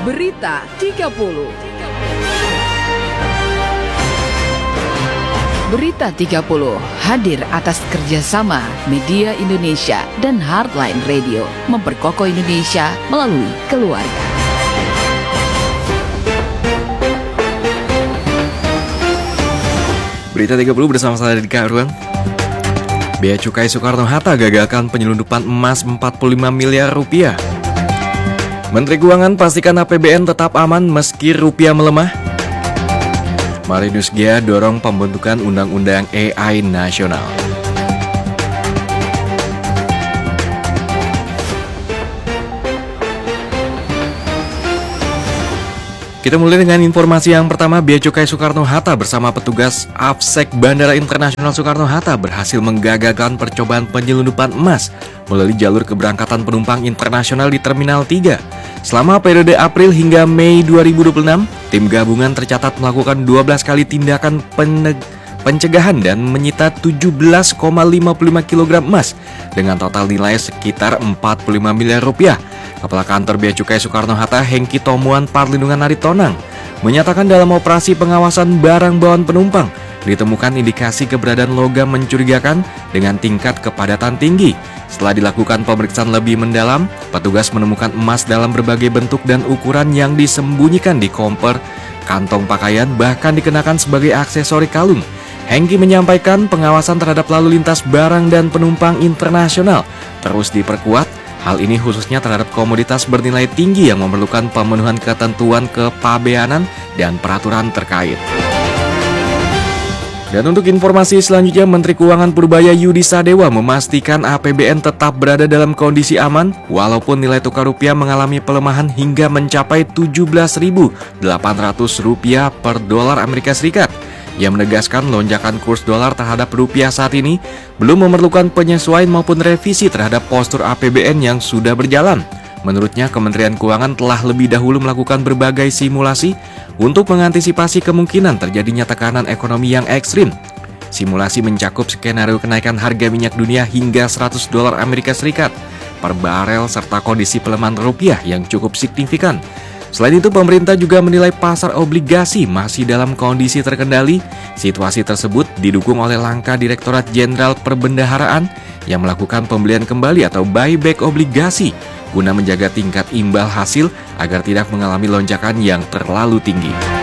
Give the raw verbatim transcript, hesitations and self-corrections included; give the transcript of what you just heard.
Berita tiga puluh. Berita tiga puluh hadir atas kerjasama Media Indonesia dan Heartline Radio, memperkokoh Indonesia melalui keluarga. Berita tiga puluh bersama saya Dika Ruang. Bea Cukai Soekarno-Hatta gagalkan penyelundupan emas empat puluh lima miliar rupiah. Menteri Keuangan pastikan A P B N tetap aman meski rupiah melemah. Marinus Gia dorong pembentukan Undang-Undang A I Nasional. Kita mulai dengan informasi yang pertama. Bea Cukai Soekarno-Hatta bersama petugas Afsek Bandara Internasional Soekarno-Hatta berhasil menggagalkan percobaan penyelundupan emas melalui jalur keberangkatan penumpang internasional di Terminal tiga. Selama periode April hingga Mei dua ribu dua puluh enam, tim gabungan tercatat melakukan dua belas kali tindakan pencegahan dan menyita tujuh belas koma lima puluh lima kilogram emas dengan total nilai sekitar empat puluh lima miliar rupiah. Kepala Kantor Bea Cukai Soekarno-Hatta Hengki Tomuan Parlindungan Aritonang menyatakan dalam operasi pengawasan barang bawaan penumpang ditemukan indikasi keberadaan logam mencurigakan dengan tingkat kepadatan tinggi. Setelah dilakukan pemeriksaan lebih mendalam, petugas menemukan emas dalam berbagai bentuk dan ukuran yang disembunyikan di koper, kantong pakaian, bahkan dikenakan sebagai aksesori kalung. Hengki menyampaikan pengawasan terhadap lalu lintas barang dan penumpang internasional terus diperkuat. Hal ini khususnya terhadap komoditas bernilai tinggi yang memerlukan pemenuhan ketentuan kepabeanan dan peraturan terkait. Dan untuk informasi selanjutnya, Menteri Keuangan Purbaya Yudi Sadewa memastikan A P B N tetap berada dalam kondisi aman walaupun nilai tukar rupiah mengalami pelemahan hingga mencapai tujuh belas ribu delapan ratus rupiah per dolar Amerika Serikat. Ia menegaskan lonjakan kurs dolar terhadap rupiah saat ini belum memerlukan penyesuaian maupun revisi terhadap postur A P B N yang sudah berjalan. Menurutnya, Kementerian Keuangan telah lebih dahulu melakukan berbagai simulasi untuk mengantisipasi kemungkinan terjadinya tekanan ekonomi yang ekstrim. Simulasi mencakup skenario kenaikan harga minyak dunia hingga seratus dolar Amerika Serikat per barel serta kondisi pelemahan rupiah yang cukup signifikan. Selain itu, pemerintah juga menilai pasar obligasi masih dalam kondisi terkendali. Situasi tersebut didukung oleh langkah Direktorat Jenderal Perbendaharaan yang melakukan pembelian kembali atau buyback obligasi guna menjaga tingkat imbal hasil agar tidak mengalami lonjakan yang terlalu tinggi.